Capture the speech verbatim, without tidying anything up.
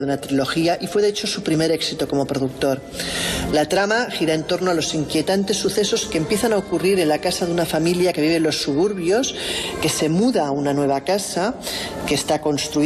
de una trilogía y fue de hecho su primer éxito como productor. La trama gira en torno a los inquietantes sucesos que empiezan a ocurrir en la casa de una familia que vive en los suburbios, que se muda a una nueva casa que está construida